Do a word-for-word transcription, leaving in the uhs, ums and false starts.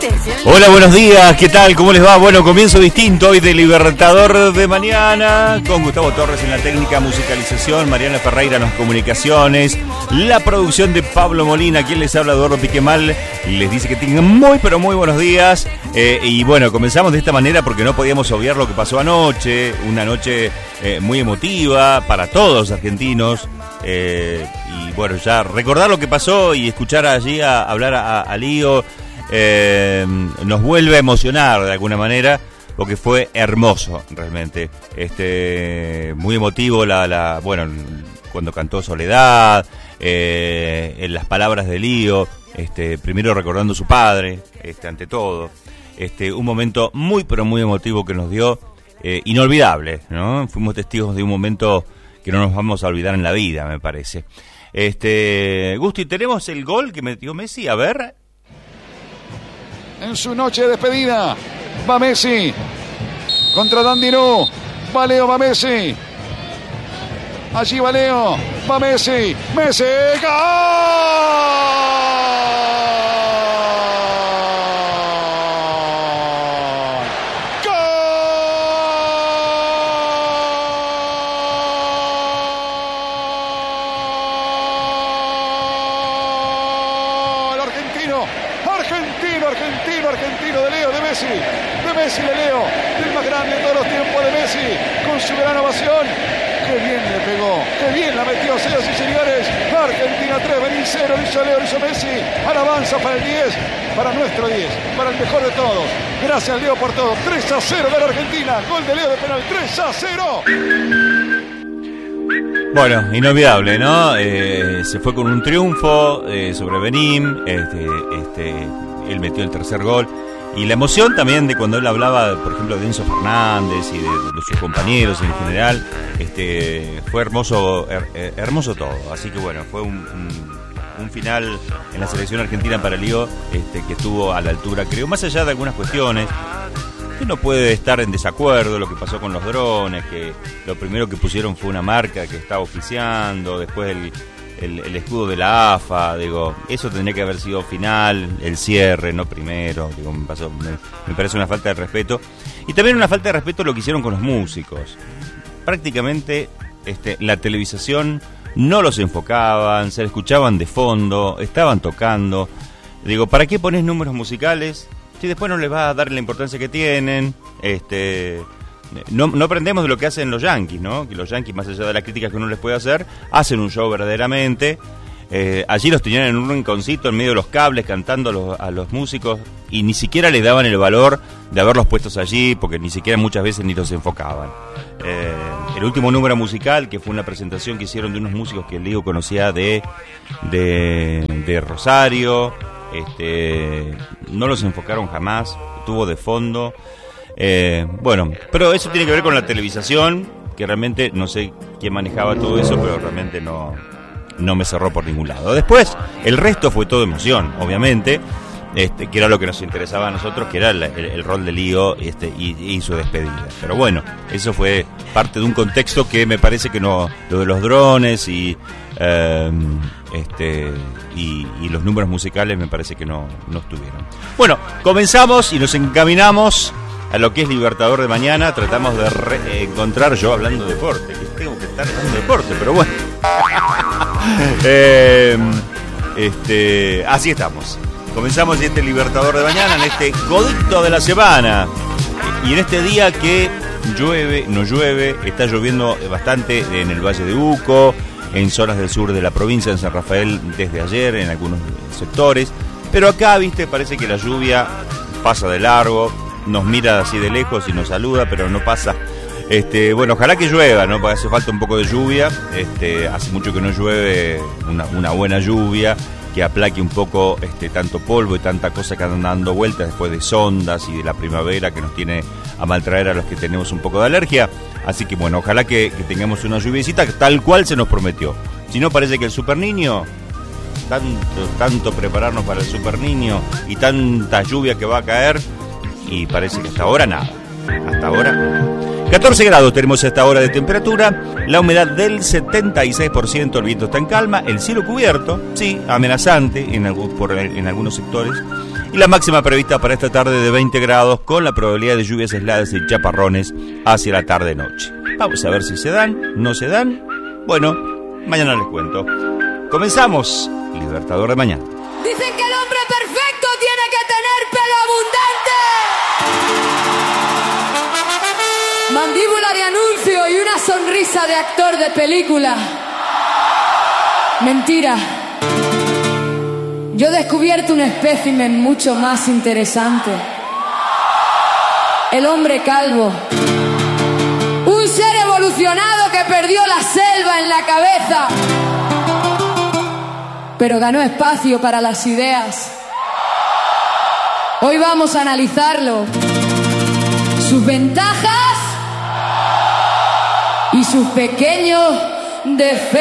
Hola, buenos días, ¿qué tal? ¿Cómo les va? Bueno, comienzo distinto hoy de Libertador de Mañana, con Gustavo Torres en la técnica, musicalización, Mariana Ferreira en las comunicaciones, la producción de Pablo Molina, quien les habla, Eduardo Piquemal, les dice que tengan muy, pero muy buenos días. Eh, y bueno, comenzamos de esta manera porque no podíamos obviar lo que pasó anoche, una noche eh, muy emotiva para todos los argentinos. Eh, y bueno, ya recordar lo que pasó y escuchar allí a, a hablar a, a Lío eh, nos vuelve a emocionar de alguna manera, porque fue hermoso realmente, este muy emotivo la, la bueno, cuando cantó Soledad, eh, en las palabras de Lío, este primero recordando a su padre, este ante todo, este un momento muy pero muy emotivo que nos dio, eh, inolvidable, ¿no? Fuimos testigos de un momento que no nos vamos a olvidar en la vida, me parece. Este, Gusti, tenemos el gol que metió Messi, a ver. En su noche de despedida, va Messi contra Dandinú, va Leo, va Messi. Allí va Leo, va Messi, Messi, ¡gol! De Messi, de Leo, el más grande de todos los tiempos de Messi, con su gran ovación. ¡Qué bien le pegó! ¡Qué bien la metió, señoras y señores! Argentina tres, Benín cero, lo hizo Leo, lo hizo Messi. Alabanza para el diez, para nuestro diez, para el mejor de todos. Gracias, Leo, por todo. tres a cero de la Argentina. Gol de Leo de penal, tres a cero. Bueno, inolvidable, ¿no? Eh, se fue con un triunfo eh, sobre Benín. Este, este, él metió el tercer gol. Y la emoción también de cuando él hablaba, por ejemplo, de Enzo Fernández y de, de sus compañeros en general, este, fue hermoso, her, hermoso todo. Así que bueno, fue un, un, un final en la selección argentina para Lío, este, que estuvo a la altura, creo, más allá de algunas cuestiones. Que no puede estar en desacuerdo lo que pasó con los drones, que lo primero que pusieron fue una marca que estaba oficiando, después el... El, el escudo de la A F A, digo, eso tendría que haber sido final, el cierre, no primero, digo, me, pasó, me, me parece una falta de respeto. Y también una falta de respeto lo que hicieron con los músicos. Prácticamente este, la televisación no los enfocaban, se escuchaban de fondo, estaban tocando. Digo, ¿para qué pones números musicales si después no les va a dar la importancia que tienen? Este... No, no aprendemos de lo que hacen los Yankees, ¿no? Que los Yankees, más allá de las críticas que uno les puede hacer, hacen un show verdaderamente. Eh, allí los tenían en un rinconcito en medio de los cables cantando a los, a los músicos y ni siquiera les daban el valor de haberlos puestos allí, porque ni siquiera muchas veces ni los enfocaban. Eh, el último número musical, que fue una presentación que hicieron de unos músicos que el Lío conocía de, de, de Rosario, este, no los enfocaron jamás, estuvo de fondo. Eh, bueno, pero eso tiene que ver con la televisación, que realmente no sé quién manejaba todo eso, pero realmente no, no me cerró por ningún lado. Después, el resto fue todo emoción, obviamente, este, que era lo que nos interesaba a nosotros, que era el, el, el rol de Lío este, y, y su despedida. Pero bueno, eso fue parte de un contexto que me parece que no, lo de los drones y, eh, este, y, y los números musicales me parece que no, no estuvieron. Bueno, comenzamos y nos encaminamos a lo que es Libertador de Mañana. Tratamos de re- encontrar, yo hablando de deporte, que tengo que estar haciendo deporte, pero bueno. eh, este, así estamos. Comenzamos este Libertador de Mañana, en este godito de la semana. Y en este día que llueve, no llueve, está lloviendo bastante en el Valle de Uco, en zonas del sur de la provincia, en San Rafael desde ayer, en algunos sectores. Pero acá, viste, parece que la lluvia pasa de largo, nos mira así de lejos y nos saluda, pero no pasa. Este, bueno, ojalá que llueva, ¿no? Porque hace falta un poco de lluvia. Este, hace mucho que no llueve una, una buena lluvia que aplaque un poco este, tanto polvo y tanta cosa que andan dando vueltas después de sondas y de la primavera que nos tiene a maltraer a los que tenemos un poco de alergia. Así que bueno, ojalá que, que tengamos una lluviecita tal cual se nos prometió. Si no, parece que el Super Niño, tanto, tanto prepararnos para el Super Niño y tanta lluvia que va a caer, y parece que hasta ahora nada. Hasta ahora. catorce grados tenemos a esta hora de temperatura, la humedad del setenta y seis por ciento, el viento está en calma, el cielo cubierto, sí, amenazante en, algún, por, en algunos sectores, y la máxima prevista para esta tarde de veinte grados, con la probabilidad de lluvias aisladas y chaparrones hacia la tarde-noche. Vamos a ver si se dan, no se dan. Bueno, mañana les cuento. Comenzamos, Libertador de Mañana. Dicen que el hombre perfecto tiene que tener pelo abundante, mandíbula de anuncio y una sonrisa de actor de película. Mentira. Yo he descubierto un espécimen mucho más interesante. El hombre calvo. Un ser evolucionado que perdió la selva en la cabeza, pero ganó espacio para las ideas. Hoy vamos a analizarlo, sus ventajas y sus pequeños defectos.